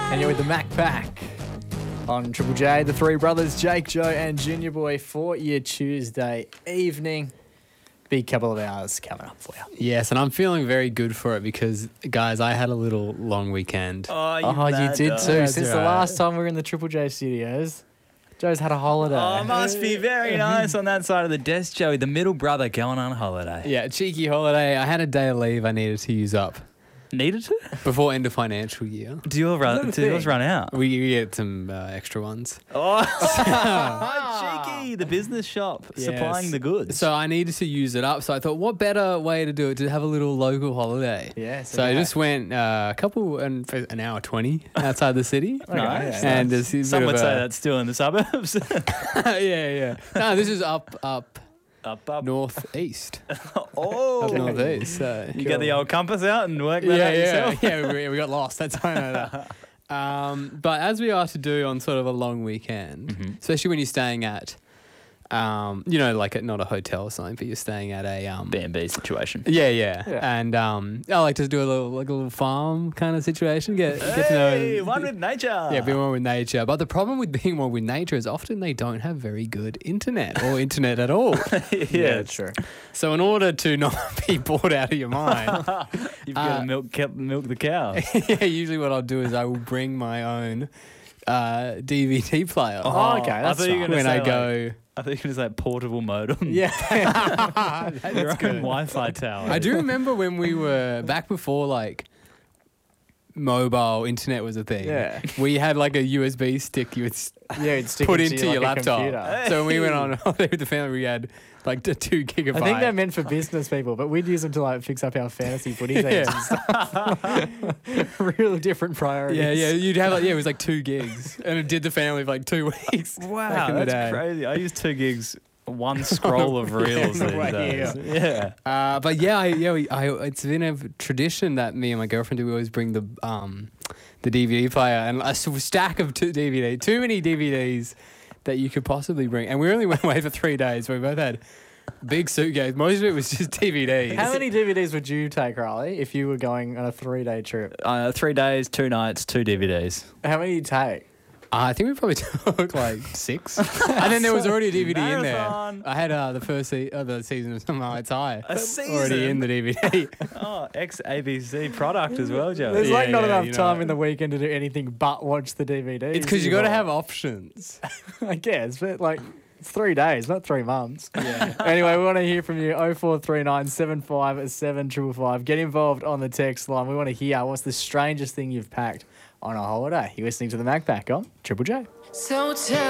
And you're with the Mac Pack on Triple J. The three brothers, Jake, Joe, and Junior Boy, for your Tuesday evening. Big couple of hours coming up for you. Yes, and I'm feeling very good for it because, guys, I had a little long weekend. Oh, you did too. That's Since the right. last time we were in the Triple J studios, Joe's had a holiday. Oh, must be very nice on that side of the desk, Joey. The middle brother going on holiday. Yeah, cheeky holiday. I had a day of leave I needed to use up Needed to? before end of financial year. Do yours run out? We get some extra ones. Oh, cheeky. The business shop supplying Yes. the goods. So I needed to use it up. So I thought, what better way to do it to have a little local holiday? Yes, So I okay. just went for an hour 20 outside the city. Nice. yeah. And just a bit Some of would a- say that's still in the suburbs. yeah. No, this is up up. northeast. Oh. Up northeast. So. You get the old compass out and work that out yourself. Yeah, we got lost. That's why I know that. But as we are to do on sort of a long weekend, especially when you're staying at, like not a hotel or something, but you're staying at a B&B situation. Yeah. And I like to do a little farm kind of situation. Get to know One with nature. Yeah, be one with nature. But the problem with being one with nature is often they don't have very good internet or internet at all. Yeah, true. So in order to not be bored out of your mind, You've got to milk the cow. yeah, usually what I'll do is I will bring my own DVD player. Oh, okay, I that's thought you were fine. gonna when say I go. I think it was like portable modem. Yeah, Your that's own good. Wi-Fi tower. I do remember when we were back before like mobile internet was a thing. Yeah. We had like a USB stick you would You'd stick put it into your like a laptop. computer. So when we went on holiday with the family, we had like the 2 gigabyte. I think they're meant for business people, but we'd use them to like fix up our fantasy footy teams and stuff. Really different priorities. Yeah, you'd have it was like 2 gigs, and it did the family for like 2 weeks. back Wow, in the that's day. crazy. I use 2 gigs, one scroll of reels Yeah, these right days. here. Yeah. But it's been a tradition that me and my girlfriend do. We always bring the DVD player and a stack of too many DVDs that you could possibly bring. And we only went away for 3 days. We both had big suitcase. Most of it was just DVDs. How many DVDs would you take, Riley, if you were going on a 3-day trip? 3 days, 2 nights, 2 DVDs. How many did you take? I think we probably took like 6. And then there was already a DVD in there. Marathon. I had the season of Some Heights High A season? already in the DVD. Oh, ex-ABC product as well, Joe. There's Yeah, not yeah, enough you know. time in the weekend to do anything but watch the DVDs. It's because you got to have options. I guess, but like it's 3 days, not 3 months. Yeah. Anyway, we want to hear from you. 0439 75 7555. Get involved on the text line. We want to hear what's the strangest thing you've packed on a holiday. You're listening to the Mac Pack on Triple J. So tell